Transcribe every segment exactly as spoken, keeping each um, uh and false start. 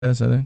Yes, I think.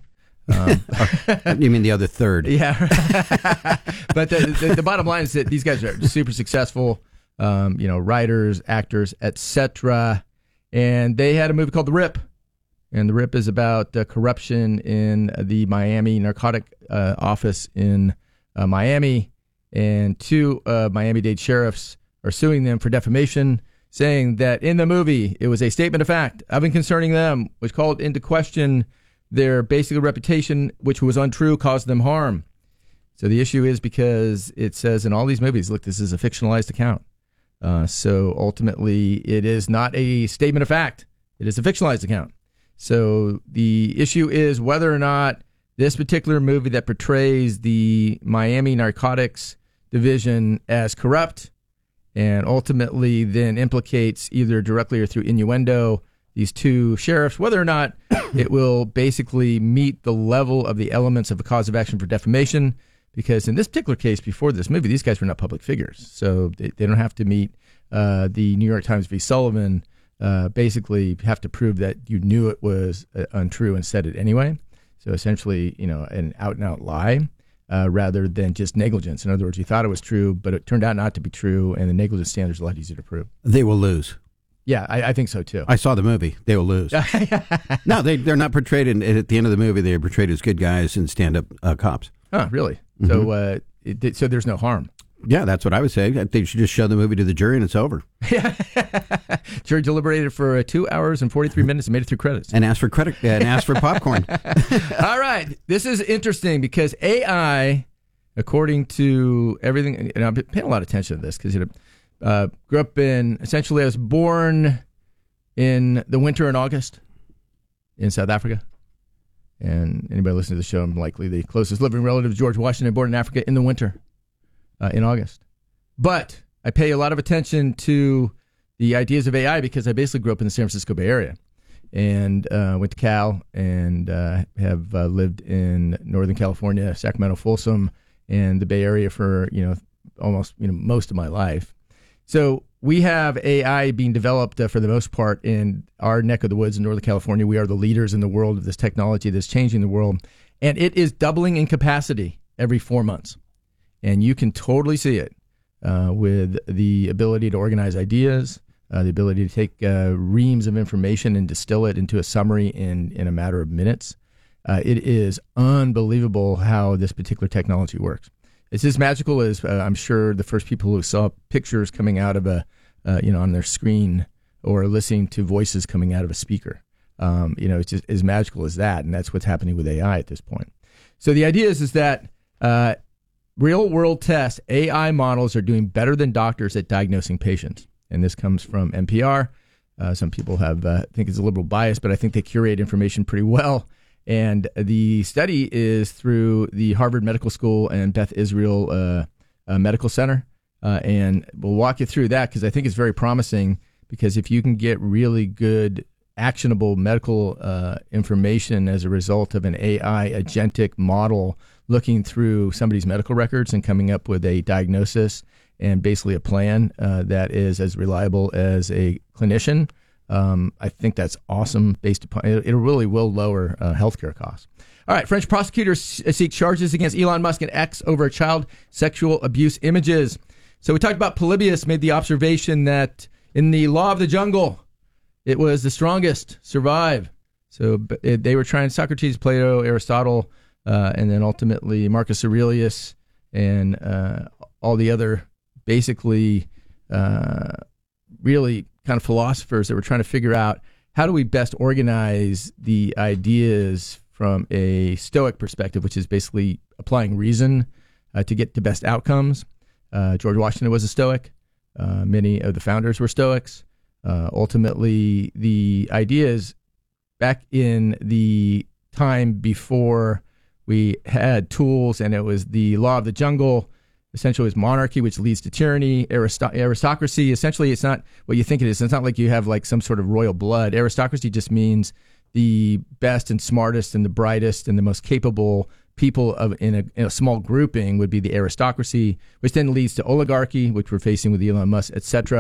Um, you mean the other third? Yeah. But the, the, the bottom line is that these guys are super successful, um, you know, writers, actors, et cetera. And they had a movie called The Rip. And The Rip is about uh, corruption in the Miami narcotic uh, office in uh, Miami. And two uh, Miami-Dade sheriffs are suing them for defamation, saying that in the movie it was a statement of fact of and concerning them, which called into question their basic reputation, which was untrue, caused them harm. So the issue is because it says in all these movies, look, this is a fictionalized account. Uh, so ultimately, it is not a statement of fact. It is a fictionalized account. So the issue is whether or not this particular movie that portrays the Miami Narcotics Division as corrupt and ultimately then implicates either directly or through innuendo these two sheriffs, whether or not it will basically meet the level of the elements of a cause of action for defamation. Because in this particular case, before this movie, these guys were not public figures. So they, they don't have to meet uh, the New York Times v. Sullivan, uh, basically have to prove that you knew it was uh, untrue and said it anyway. So essentially, you know, an out-and-out lie uh, rather than just negligence. In other words, you thought it was true, but it turned out not to be true, and the negligence standard is a lot easier to prove. They will lose. Yeah, I, I think so, too. I saw the movie. They will lose. No, they, they're not portrayed, in, at the end of the movie, they're portrayed as good guys and stand-up uh, cops. Huh, really? Mm-hmm. So uh, it, so there's no harm. Yeah, that's what I would say. They should just show the movie to the jury and it's over. Jury deliberated for uh, two hours and forty-three minutes and made it through credits. And asked for credit uh, and asked for popcorn. All right. This is interesting because A I, according to everything, and I'm paying a lot of attention to this because you know, uh, grew up in, essentially I was born in the winter in August in South Africa. And anybody listening to the show, I'm likely the closest living relative to George Washington, born in Africa in the winter, uh, in August. But I pay a lot of attention to the ideas of A I because I basically grew up in the San Francisco Bay Area and uh, went to Cal and uh, have uh, lived in Northern California, Sacramento, Folsom, and the Bay Area for, you know, almost, you know, most of my life. So we have A I being developed uh, for the most part in our neck of the woods in Northern California. We are the leaders in the world of this technology that's changing the world. And it is doubling in capacity every four months. And you can totally see it uh, with the ability to organize ideas, uh, the ability to take uh, reams of information and distill it into a summary in, in a matter of minutes. Uh, it is unbelievable how this particular technology works. It's as magical as uh, I'm sure the first people who saw pictures coming out of a, uh, you know, on their screen or listening to voices coming out of a speaker. Um, you know, it's just as magical as that, and that's what's happening with A I at this point. So the idea is, is that uh, real-world tests, A I models are doing better than doctors at diagnosing patients, and this comes from N P R. Uh, some people have uh, think it's a liberal bias, but I think they curate information pretty well. And the study is through the Harvard Medical School and Beth Israel uh, uh, Medical Center. Uh, and we'll walk you through that because I think it's very promising because if you can get really good, actionable medical uh, information as a result of an A I agentic model looking through somebody's medical records and coming up with a diagnosis and basically a plan uh, that is as reliable as a clinician, Um, I think that's awesome based upon it. It really will lower uh, healthcare costs. All right. French prosecutors seek charges against Elon Musk and X over child sexual abuse images. So we talked about Polybius made the observation that in the law of the jungle, it was the strongest survive. So it, they were trying Socrates, Plato, Aristotle, uh, and then ultimately Marcus Aurelius and uh, all the other basically uh, really kind of philosophers that were trying to figure out how do we best organize the ideas from a Stoic perspective, which is basically applying reason uh, to get the best outcomes. Uh, George Washington was a Stoic. Uh, many of the founders were Stoics. Uh, ultimately, the ideas back in the time before we had tools and it was the law of the jungle, essentially it's monarchy, which leads to tyranny, aristo- aristocracy. Essentially, it's not what you think it is. It's not like you have like some sort of royal blood. Aristocracy just means the best and smartest and the brightest and the most capable people of in a, in a small grouping would be the aristocracy, which then leads to oligarchy, which we're facing with Elon Musk, et cetera.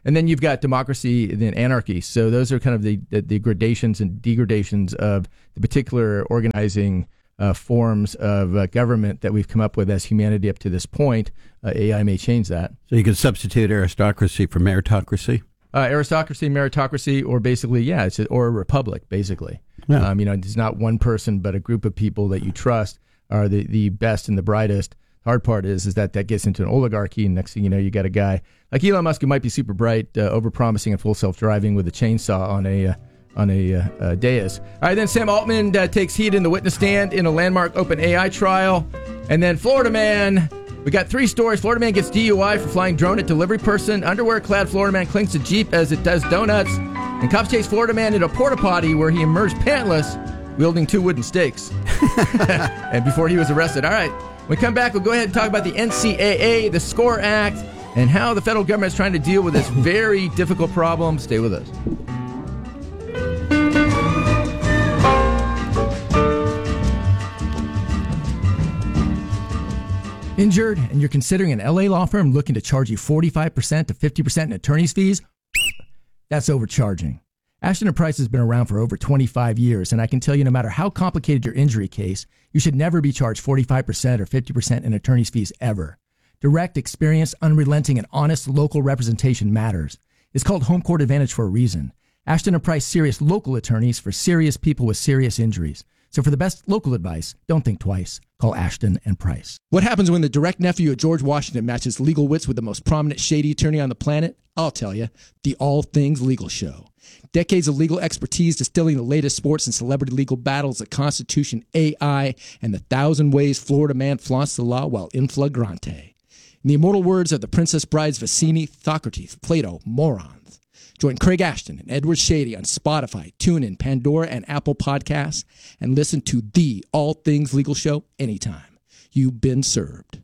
And then you've got democracy and then anarchy. So those are kind of the, the, the gradations and degradations of the particular organizing uh, forms of uh, government that we've come up with as humanity up to this point. Uh, A I may change that. So you could substitute aristocracy for meritocracy? Uh, aristocracy, meritocracy, or basically, yeah, it's a, or a republic, basically. Yeah. Um, you know, it's not one person, but a group of people that you trust are the, the best and the brightest. Hard part is is that that gets into an oligarchy, and next thing you know, you got a guy like Elon Musk who might be super bright, uh, over-promising and full self-driving with a chainsaw on a uh, on a uh, uh, dais. All right, then Sam Altman uh, takes heat in the witness stand in a landmark open A I trial, and then Florida man. We got three stories. Florida man gets D U I for flying drone at delivery person. Underwear-clad Florida man clings to Jeep as it does donuts, and cops chase Florida man into a porta potty where he emerged pantless, wielding two wooden stakes, and before he was arrested. All right. When we come back, we'll go ahead and talk about the N C A A, the SCORE Act, and how the federal government is trying to deal with this very difficult problem. Stay with us. Injured, and you're considering an L A law firm looking to charge you forty-five percent to fifty percent in attorney's fees? That's overcharging. Ashton and Price has been around for over twenty-five years, and I can tell you no matter how complicated your injury case, you should never be charged forty-five percent or fifty percent in attorney's fees ever. Direct, experienced, unrelenting, and honest local representation matters. It's called Home Court Advantage for a reason. Ashton and Price, serious local attorneys for serious people with serious injuries. So for the best local advice, don't think twice. Call Ashton and Price. What happens when the direct nephew of George Washington matches legal wits with the most prominent shady attorney on the planet? I'll tell you, the All Things Legal Show. Decades of legal expertise distilling the latest sports and celebrity legal battles, the Constitution, A I, and the thousand ways Florida man flaunts the law while in flagrante. In the immortal words of the Princess Brides Vicini, Socrates, Plato, morons. Join Craig Ashton and Edward Shady on Spotify, TuneIn, Pandora, and Apple Podcasts, and listen to the All Things Legal Show anytime. You've been served.